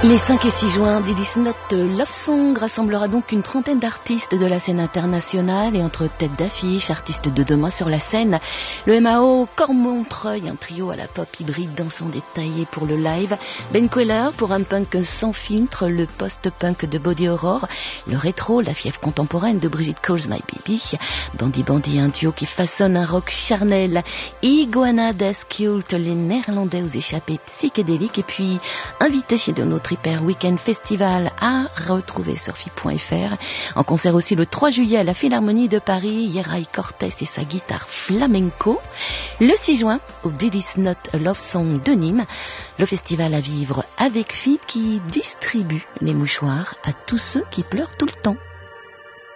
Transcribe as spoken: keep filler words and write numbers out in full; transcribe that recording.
Les cinq et six juin, Didis Not Love Song rassemblera donc une trentaine d'artistes de la scène internationale et entre têtes d'affiche, artistes de demain sur la scène, le M A O Cormontreuil, un trio à la pop hybride dansant détaillé pour le live, Ben Queller pour un punk sans filtre, le post-punk de Body Horror, le rétro, la fièvre contemporaine de Brigitte Calls My Baby, Bandy Bandy, un duo qui façonne un rock charnel, Iguana Death Cult, les néerlandais aux échappées psychédéliques et puis invité de notre Hyper Weekend Festival à retrouver sur F I point F R. En concert aussi le trois juillet à la Philharmonie de Paris, Yeray Cortés et sa guitare flamenco. Le six juin au Didis Not Love Song de Nîmes, le festival à vivre avec F I qui distribue les mouchoirs à tous ceux qui pleurent tout le temps.